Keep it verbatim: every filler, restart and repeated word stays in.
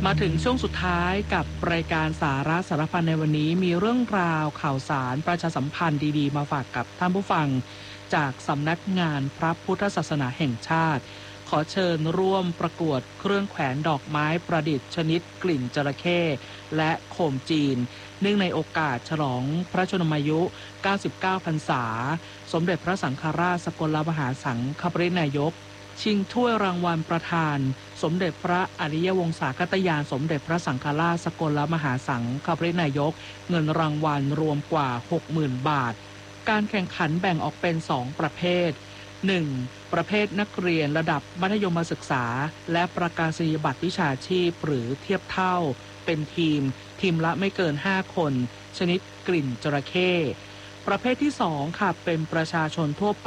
มาถึงช่วงสุดท้ายกับรายการสาระสารพันในวันนี้มีเรื่องราวข่าวสารประชาสัมพันธ์ดีๆมาฝากกับท่านผู้ฟังจากสำนักงานพระพุทธศาสนาแห่งชาติขอเชิญร่วมประกวดเครื่องแขวนดอกไม้ประดิษฐ์ชนิดกลิ่นจระเข้และโคมจีนเนื่องในโอกาสฉลองพระชนมายุเก้าสิบเก้าพรรษาสมเด็จพระสังฆราชสกลมหาสังฆปรินายกชิงถ้วยรางวัลประธานสมเด็จพระอริยวงศาคตญาณสมเด็จพระสังฆราชสกลมหาสังฆปรินายกเงินรางวัลรวมกว่า หกหมื่น บาทการแข่งขันแบ่งออกเป็นสองประเภท หนึ่ง ประเภทนักเรียนระดับมัธยมศึกษาและประกาศนียบัตรวิชาชีพหรือเทียบเท่าเป็นทีมทีมละไม่เกินห้าคนชนิดกลิ่นจระเข้ประเภทที่สองค่ะเป็นประชาชนทั่วไป